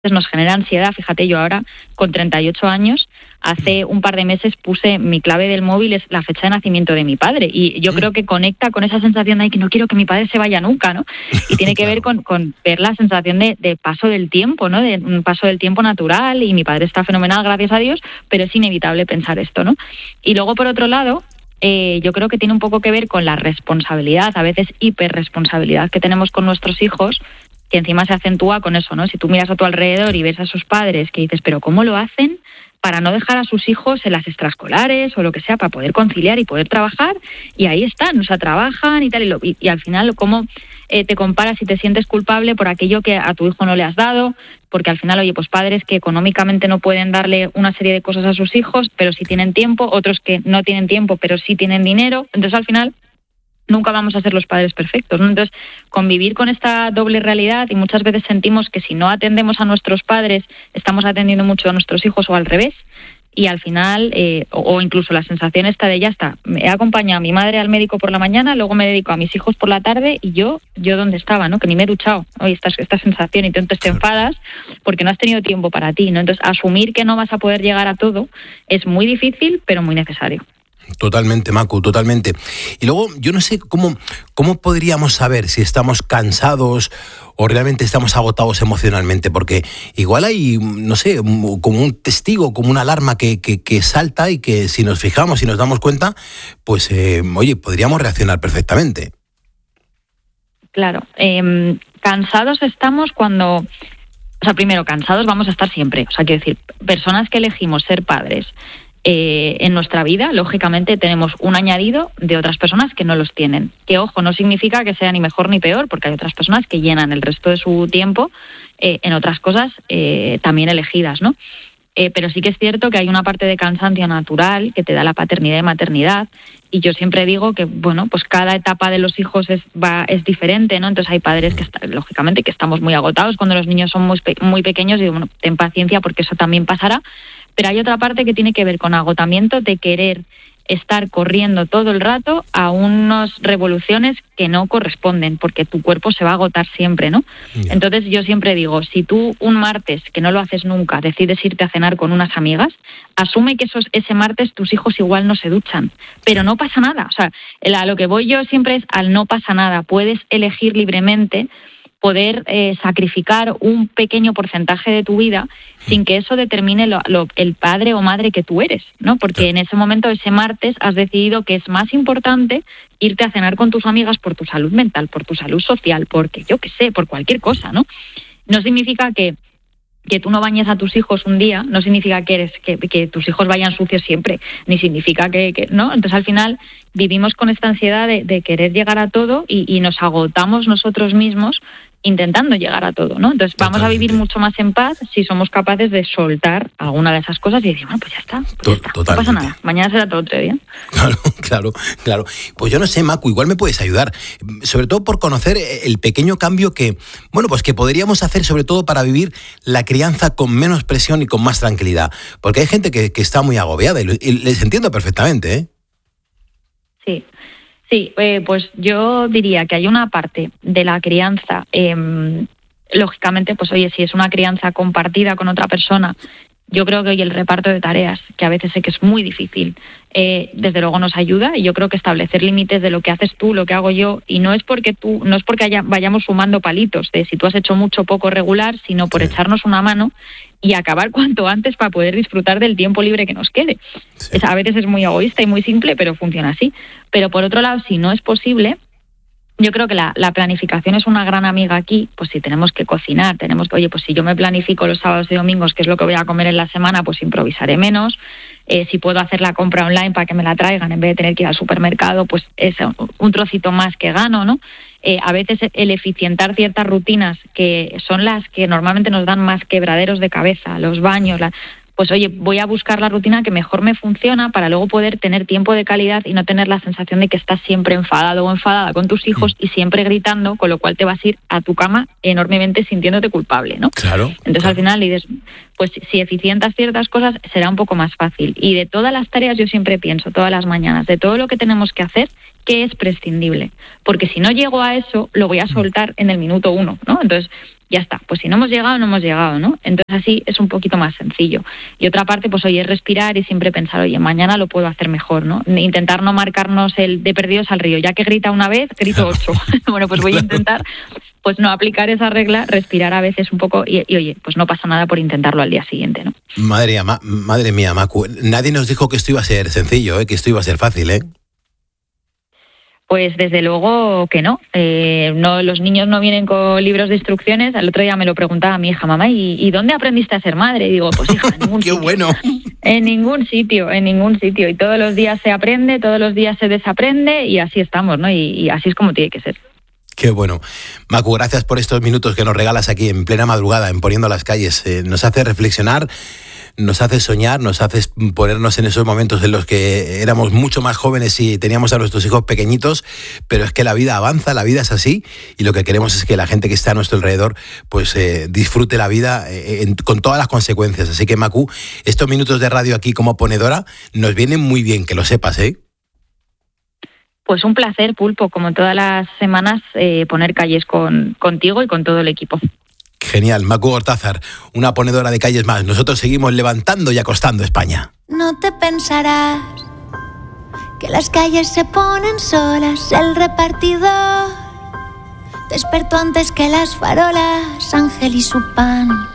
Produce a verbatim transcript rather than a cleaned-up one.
nos genera ansiedad. Fíjate, yo ahora con treinta y ocho años, hace un par de meses puse mi clave del móvil, es la fecha de nacimiento de mi padre, y yo creo que conecta con esa sensación de que no quiero que mi padre se vaya nunca, ¿no? Y tiene que ver con, con ver la sensación de, de paso del tiempo, ¿no? De un paso del tiempo natural, y mi padre está fenomenal, gracias a Dios, pero es inevitable pensar esto, ¿no? Y luego, por otro lado, eh, yo creo que tiene un poco que ver con la responsabilidad, a veces hiperresponsabilidad que tenemos con nuestros hijos, que encima se acentúa con eso, ¿no? Si tú miras a tu alrededor y ves a esos padres que dices, pero ¿cómo lo hacen para no dejar a sus hijos en las extraescolares o lo que sea, para poder conciliar y poder trabajar? Y ahí están, o sea, trabajan y tal, y, lo, y, y al final, ¿cómo eh, te comparas y te sientes culpable por aquello que a tu hijo no le has dado? Porque al final, oye, pues padres que económicamente no pueden darle una serie de cosas a sus hijos, pero sí tienen tiempo, otros que no tienen tiempo, pero sí tienen dinero. Entonces, al final, nunca vamos a ser los padres perfectos, ¿no? Entonces, convivir con esta doble realidad, y muchas veces sentimos que si no atendemos a nuestros padres, estamos atendiendo mucho a nuestros hijos, o al revés, y al final, eh, o, o incluso la sensación esta de ya está, he acompañado a mi madre al médico por la mañana, luego me dedico a mis hijos por la tarde, y yo, yo dónde estaba, ¿no? Que ni me he duchado, oye, esta, esta sensación, y entonces te enfadas porque no has tenido tiempo para ti, ¿no? Entonces, asumir que no vas a poder llegar a todo es muy difícil, pero muy necesario. Totalmente, Macu, totalmente. Y luego, yo no sé cómo, cómo podríamos saber si estamos cansados o realmente estamos agotados emocionalmente, porque igual hay, no sé, como un testigo, como una alarma que, que, que salta, y que si nos fijamos y nos damos cuenta, pues, eh, oye, podríamos reaccionar perfectamente. Claro, eh, cansados estamos cuando... O sea, primero, cansados vamos a estar siempre. O sea, quiero decir, personas que elegimos ser padres Eh, en nuestra vida, lógicamente tenemos un añadido de otras personas que no los tienen. Que, ojo, no significa que sea ni mejor ni peor, porque hay otras personas que llenan el resto de su tiempo eh, en otras cosas eh, también elegidas, ¿no? Eh, pero sí que es cierto que hay una parte de cansancio natural que te da la paternidad y maternidad, y yo siempre digo que, bueno, pues cada etapa de los hijos es, va, es diferente, ¿no? Entonces hay padres que, está, lógicamente, que estamos muy agotados cuando los niños son muy, muy pequeños, y digo, bueno, ten paciencia porque eso también pasará. Pero hay otra parte que tiene que ver con agotamiento de querer estar corriendo todo el rato a unas revoluciones que no corresponden, porque tu cuerpo se va a agotar siempre, ¿no? Yeah. Entonces yo siempre digo, si tú un martes, que no lo haces nunca, decides irte a cenar con unas amigas, asume que esos, ese martes tus hijos igual no se duchan, pero no pasa nada. O sea, a lo que voy yo siempre es al no pasa nada. Puedes elegir libremente poder eh, sacrificar un pequeño porcentaje de tu vida sin que eso determine lo, lo, el padre o madre que tú eres, ¿no? Porque en ese momento, ese martes, has decidido que es más importante irte a cenar con tus amigas por tu salud mental, por tu salud social, porque yo qué sé, por cualquier cosa, ¿no? No significa que que tú no bañes a tus hijos un día, no significa que eres que, que tus hijos vayan sucios siempre, ni significa que, que no. Entonces, al final, vivimos con esta ansiedad de, de querer llegar a todo, y, y nos agotamos nosotros mismos intentando llegar a todo, ¿no? Entonces, vamos Totalmente. a vivir mucho más en paz si somos capaces de soltar alguna de esas cosas y decir, bueno, pues ya está, pues ya está, no pasa nada, mañana será todo otro día. Claro, claro, claro. Pues yo no sé, Macu, igual me puedes ayudar, sobre todo por conocer el pequeño cambio que, bueno, pues que podríamos hacer, sobre todo para vivir la crianza con menos presión y con más tranquilidad, porque hay gente que, que está muy agobiada, y, lo, y les entiendo perfectamente, ¿eh? Sí. Sí, eh, pues yo diría que hay una parte de la crianza, eh, lógicamente, pues oye, si es una crianza compartida con otra persona, yo creo que hoy el reparto de tareas, que a veces sé que es muy difícil, eh, desde luego nos ayuda, y yo creo que establecer límites de lo que haces tú, lo que hago yo, y no es porque tú, no es porque haya, vayamos sumando palitos de si tú has hecho mucho, poco, regular, sino por sí. echarnos una mano y acabar cuanto antes para poder disfrutar del tiempo libre que nos quede. Sí. Es, a veces es muy egoísta y muy simple, pero funciona así. Pero por otro lado, si no es posible, yo creo que la, la planificación es una gran amiga aquí. Pues si tenemos que cocinar, tenemos que, oye, pues si yo me planifico los sábados y domingos qué es lo que voy a comer en la semana, pues improvisaré menos. Eh, si puedo hacer la compra online para que me la traigan en vez de tener que ir al supermercado, pues es un trocito más que gano, ¿no? Eh, a veces el eficientar ciertas rutinas que son las que normalmente nos dan más quebraderos de cabeza, los baños, la, pues oye, voy a buscar la rutina que mejor me funciona para luego poder tener tiempo de calidad y no tener la sensación de que estás siempre enfadado o enfadada con tus hijos y siempre gritando, con lo cual te vas a ir a tu cama enormemente sintiéndote culpable, ¿no? Claro. Entonces claro. al final dices, pues si eficientas ciertas cosas será un poco más fácil. Y de todas las tareas yo siempre pienso, todas las mañanas, de todo lo que tenemos que hacer, ¿qué es prescindible? Porque si no llego a eso, lo voy a soltar en el minuto uno, ¿no? Entonces, ya está, pues si no hemos llegado, no hemos llegado, ¿no? Entonces así es un poquito más sencillo. Y otra parte, pues oye, es respirar y siempre pensar, oye, mañana lo puedo hacer mejor, ¿no? Intentar no marcarnos el de perdidos al río, ya que grita una vez, grito ocho. Bueno, pues voy a intentar, pues no aplicar esa regla, respirar a veces un poco y, y oye, pues no pasa nada por intentarlo al día siguiente, ¿no? Madre mía, ma- madre mía, Macu, nadie nos dijo que esto iba a ser sencillo, ¿eh? Que esto iba a ser fácil, ¿eh? Pues desde luego que no. Eh, no, los niños no vienen con libros de instrucciones. El otro día me lo preguntaba mi hija, mamá, ¿y, y dónde aprendiste a ser madre? Y digo, pues hija, en ningún ¡Qué sitio. bueno! En ningún sitio, en ningún sitio. Y todos los días se aprende, todos los días se desaprende y así estamos, ¿no? Y, y así es como tiene que ser. Qué bueno. Macu, gracias por estos minutos que nos regalas aquí en plena madrugada, en Poniendo las Calles. Eh, nos hace reflexionar, nos hace soñar, nos hace ponernos en esos momentos en los que éramos mucho más jóvenes y teníamos a nuestros hijos pequeñitos, pero es que la vida avanza, la vida es así y lo que queremos es que la gente que está a nuestro alrededor pues eh, disfrute la vida eh, en, con todas las consecuencias. Así que, Macu, estos minutos de radio aquí como ponedora nos vienen muy bien, que lo sepas, ¿eh? Pues un placer, Pulpo, como todas las semanas, eh, poner calles con, contigo y con todo el equipo. Genial, Macu Gortázar, una ponedora de calles más. Nosotros seguimos levantando y acostando España. No te pensarás que las calles se ponen solas, el repartidor despertó antes que las farolas, Ángel y su pan.